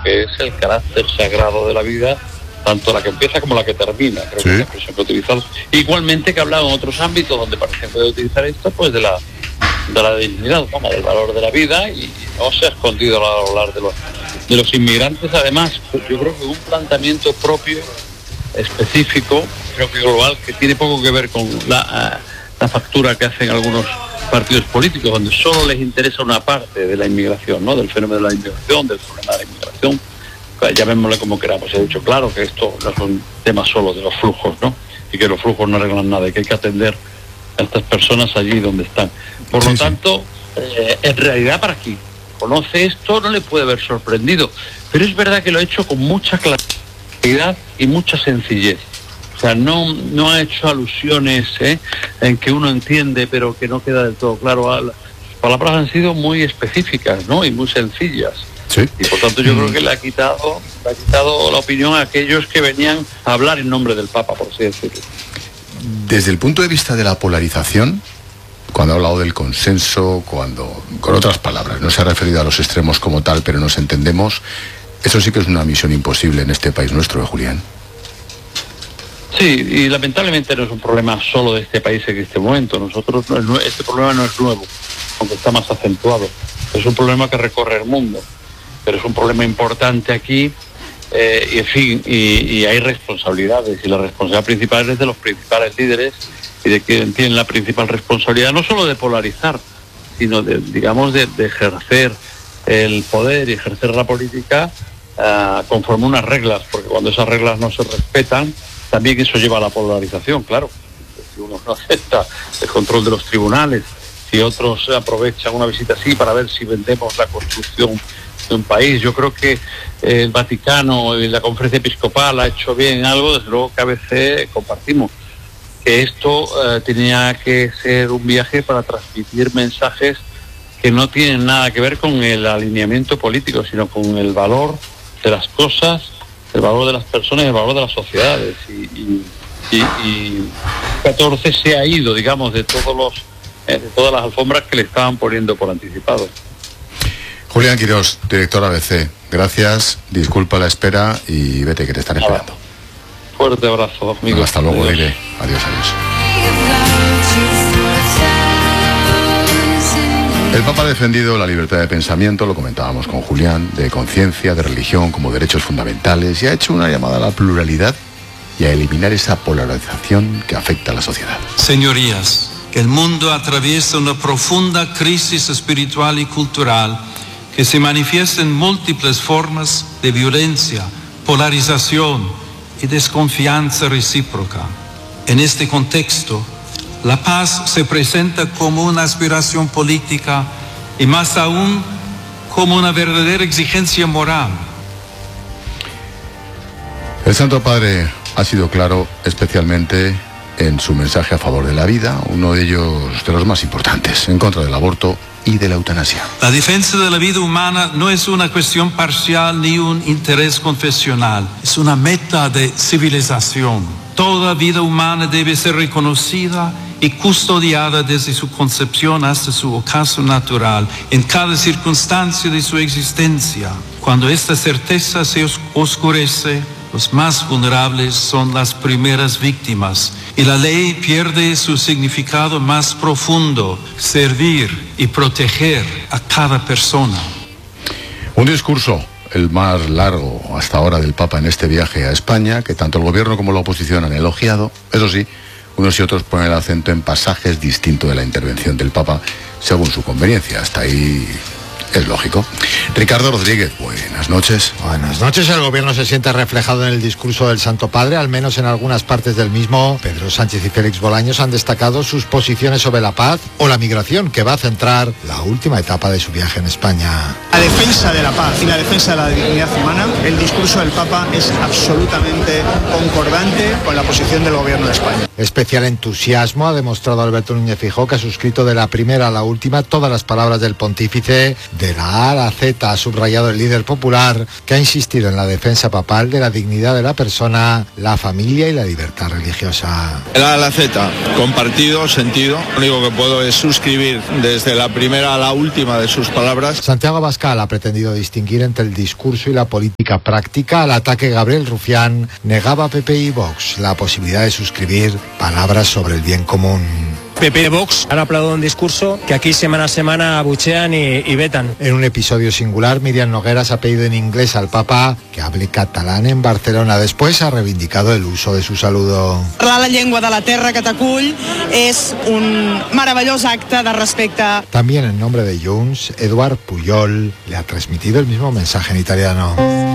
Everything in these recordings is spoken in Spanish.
que es el carácter sagrado de la vida, tanto la que empieza como la que termina, creo que es la expresión que he utilizado. Igualmente que he hablado en otros ámbitos donde parece que puede utilizar esto, pues de la dignidad, bueno, del valor de la vida, y no se ha escondido al hablar de los inmigrantes. Además, yo creo que un planteamiento propio, específico, creo que global, que tiene poco que ver con la factura que hacen algunos partidos políticos, donde solo les interesa una parte de la inmigración, ¿no? Del fenómeno de la inmigración, del problema de la inmigración. Llamémosle como queramos. He dicho claro que esto no es un tema solo de los flujos, ¿no? Y que los flujos no arreglan nada, y que hay que atender a estas personas allí donde están. Por lo tanto, en realidad, para quien conoce esto no le puede haber sorprendido, pero es verdad que lo ha hecho con mucha claridad y mucha sencillez. O sea, no ha hecho alusiones en que uno entiende pero que no queda del todo claro. Las palabras han sido muy específicas, ¿no? Y muy sencillas. Sí. Y por tanto yo creo que le ha quitado la opinión a aquellos que venían a hablar en nombre del Papa, por así decirlo. Desde el punto de vista de la polarización, cuando ha hablado del consenso, cuando, con otras palabras, no se ha referido a los extremos como tal, pero nos entendemos, eso sí que es una misión imposible en este país nuestro, Julián. Sí, y lamentablemente no es un problema solo de este país en este momento. Este problema no es nuevo, aunque está más acentuado. Es un problema que recorre el mundo, pero es un problema importante aquí, y en fin, y hay responsabilidades, y la responsabilidad principal es de los principales líderes y de quien tienen la principal responsabilidad, no solo de polarizar, sino de ejercer el poder y ejercer la política conforme unas reglas, porque cuando esas reglas no se respetan, también eso lleva a la polarización, claro. Si uno no acepta el control de los tribunales, si otros aprovechan una visita así para ver si vendemos la construcción de un país. Yo creo que el Vaticano y la Conferencia Episcopal ha hecho bien algo, desde luego que a veces compartimos, que esto tenía que ser un viaje para transmitir mensajes que no tienen nada que ver con el alineamiento político, sino con el valor de las cosas, el valor de las personas y el valor de las sociedades. Y 14 se ha ido, digamos, de todas las alfombras que le estaban poniendo por anticipado. Julián Quirós, director ABC, gracias, disculpa la espera y vete que te están esperando. Fuerte abrazo, amigo. Hasta luego, Leire. Adiós, adiós. El Papa ha defendido la libertad de pensamiento, lo comentábamos con Julián, de conciencia, de religión como derechos fundamentales, y ha hecho una llamada a la pluralidad y a eliminar esa polarización que afecta a la sociedad. Señorías, que el mundo atraviesa una profunda crisis espiritual y cultural que se manifiesta en múltiples formas de violencia, polarización y desconfianza recíproca. En este contexto, la paz se presenta como una aspiración política y más aún como una verdadera exigencia moral. El Santo Padre ha sido claro, especialmente en su mensaje a favor de la vida, uno de ellos de los más importantes, en contra del aborto y de la eutanasia. La defensa de la vida humana no es una cuestión parcial ni un interés confesional, es una meta de civilización. Toda vida humana debe ser reconocida y custodiada desde su concepción hasta su ocaso natural, en cada circunstancia de su existencia. Cuando esta certeza se oscurece, los más vulnerables son las primeras víctimas y la ley pierde su significado más profundo, servir y proteger a cada persona. Un discurso, el más largo hasta ahora del Papa en este viaje a España, que tanto el gobierno como la oposición han elogiado. Eso sí, unos y otros ponen el acento en pasajes distintos de la intervención del Papa, según su conveniencia. Hasta ahí es lógico. Ricardo Rodríguez, buenas noches. Buenas noches. El gobierno se siente reflejado en el discurso del Santo Padre, al menos en algunas partes del mismo. Pedro Sánchez y Félix Bolaños han destacado sus posiciones sobre la paz o la migración, que va a centrar la última etapa de su viaje en España. La defensa de la paz y la defensa de la dignidad humana, el discurso del Papa es absolutamente concordante con la posición del gobierno de España. Especial entusiasmo ha demostrado Alberto Núñez Feijóo, que ha suscrito de la primera a la última todas las palabras del pontífice, De la A a la Z ha subrayado el líder popular, que ha insistido en la defensa papal de la dignidad de la persona, la familia y la libertad religiosa. De la A a la Z, compartido, sentido. Lo único que puedo es suscribir desde la primera a la última de sus palabras. Santiago Abascal ha pretendido distinguir entre el discurso y la política práctica. Al ataque, Gabriel Rufián negaba a PP y Vox la posibilidad de suscribir palabras sobre el bien común. PP y Vox han aplaudido un discurso que aquí semana a semana abuchean y vetan. En un episodio singular, Míriam Nogueras ha pedido en inglés al Papa que hable catalán en Barcelona. Después ha reivindicado el uso de su saludo. Parlar la llengua de la terra que t'acull és un meravellós acte de respecte. También en nombre de Junts, Eduard Pujol le ha transmitido el mismo mensaje en italiano.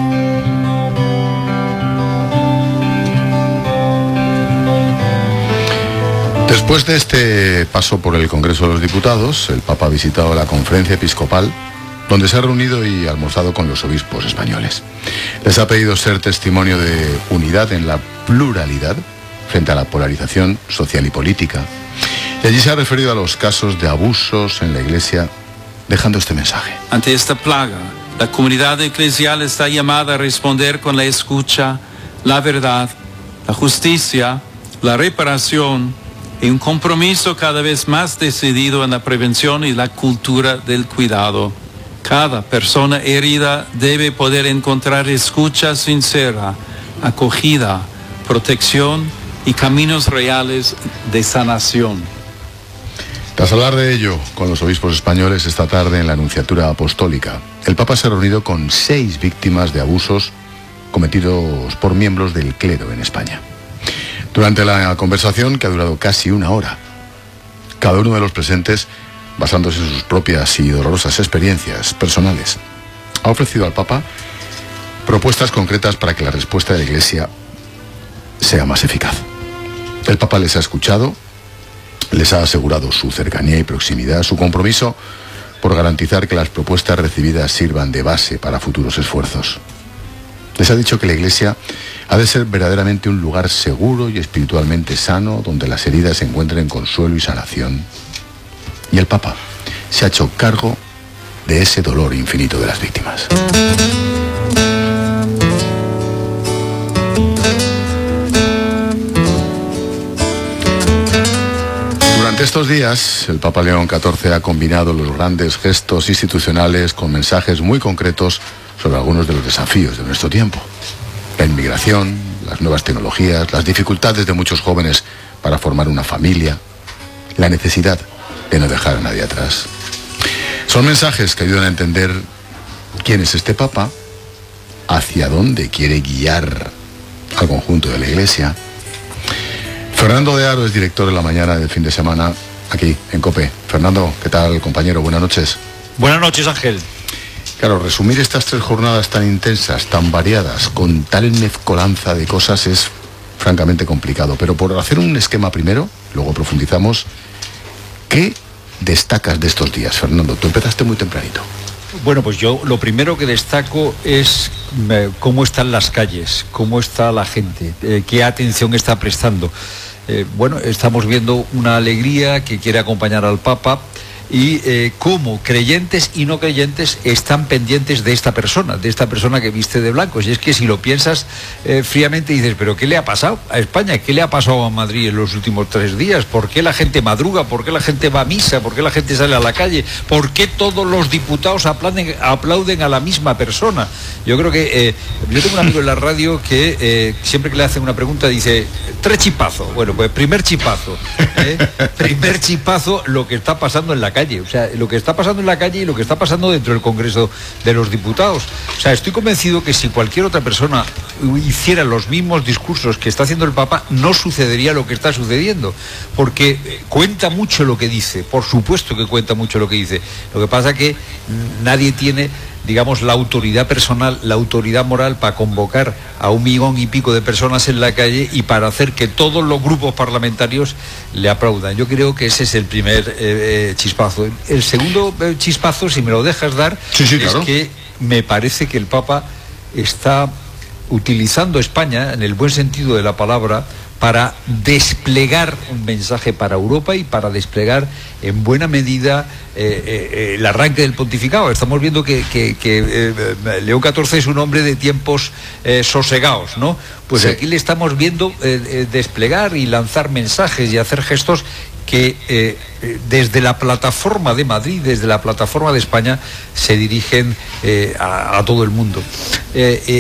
Después de este paso por el Congreso de los Diputados, el Papa ha visitado la Conferencia Episcopal, donde se ha reunido y almorzado con los obispos españoles. Les ha pedido ser testimonio de unidad en la pluralidad frente a la polarización social y política. Y allí se ha referido a los casos de abusos en la Iglesia, dejando este mensaje. Ante esta plaga, la comunidad eclesial está llamada a responder con la escucha, la verdad, la justicia, la reparación y un compromiso cada vez más decidido en la prevención y la cultura del cuidado. Cada persona herida debe poder encontrar escucha sincera, acogida, protección y caminos reales de sanación. Tras hablar de ello con los obispos españoles esta tarde en la Nunciatura Apostólica, el Papa se ha reunido con 6 víctimas de abusos cometidos por miembros del clero en España. Durante la conversación, que ha durado casi 1 hora, cada uno de los presentes, basándose en sus propias y dolorosas experiencias personales, ha ofrecido al Papa propuestas concretas para que la respuesta de la Iglesia sea más eficaz. El Papa les ha escuchado, les ha asegurado su cercanía y proximidad, su compromiso por garantizar que las propuestas recibidas sirvan de base para futuros esfuerzos. Les ha dicho que la Iglesia ha de ser verdaderamente un lugar seguro y espiritualmente sano, donde las heridas encuentren consuelo y sanación. Y el Papa se ha hecho cargo de ese dolor infinito de las víctimas. Durante estos días, el Papa León XIV ha combinado los grandes gestos institucionales con mensajes muy concretos sobre algunos de los desafíos de nuestro tiempo. La inmigración, las nuevas tecnologías, las dificultades de muchos jóvenes para formar una familia, la necesidad de no dejar a nadie atrás. Son mensajes que ayudan a entender quién es este Papa, hacia dónde quiere guiar al conjunto de la Iglesia. Fernando de Aro es director de La Mañana del fin de semana aquí en COPE. Fernando, ¿qué tal, compañero? Buenas noches. Buenas noches, Ángel. Claro, resumir estas 3 jornadas tan intensas, tan variadas, con tal mezcolanza de cosas es francamente complicado. Pero por hacer un esquema primero, luego profundizamos. ¿Qué destacas de estos días, Fernando? Tú empezaste muy tempranito. Bueno, pues yo lo primero que destaco es cómo están las calles, cómo está la gente, qué atención está prestando. Bueno, estamos viendo una alegría que quiere acompañar al Papa y cómo creyentes y no creyentes están pendientes de esta persona que viste de blanco. Y es que si lo piensas fríamente dices, ¿pero qué le ha pasado a España? ¿Qué le ha pasado a Madrid en los últimos 3 días? ¿Por qué la gente madruga? ¿Por qué la gente va a misa? ¿Por qué la gente sale a la calle? ¿Por qué todos los diputados aplauden a la misma persona? Yo creo que yo tengo un amigo en la radio que siempre que le hacen una pregunta dice 3 chipazos. Bueno, pues primer chipazo lo que está pasando en la calle. O sea, lo que está pasando en la calle y lo que está pasando dentro del Congreso de los Diputados. O sea, estoy convencido que si cualquier otra persona hiciera los mismos discursos que está haciendo el Papa, no sucedería lo que está sucediendo. Porque cuenta mucho lo que dice, por supuesto que cuenta mucho lo que dice. Lo que pasa es que nadie tiene, digamos, la autoridad personal, la autoridad moral para convocar a 1,5 millones de personas en la calle y para hacer que todos los grupos parlamentarios le aplaudan. Yo creo que ese es el primer chispazo. El segundo chispazo, si me lo dejas dar, claro. Es que me parece que el Papa está utilizando España, en el buen sentido de la palabra, para desplegar un mensaje para Europa y para desplegar en buena medida el arranque del pontificado. Estamos viendo que León XIV es un hombre de tiempos sosegados, ¿no? Pues sí. Aquí le estamos viendo desplegar y lanzar mensajes y hacer gestos que desde la plataforma de Madrid, desde la plataforma de España, se dirigen a todo el mundo.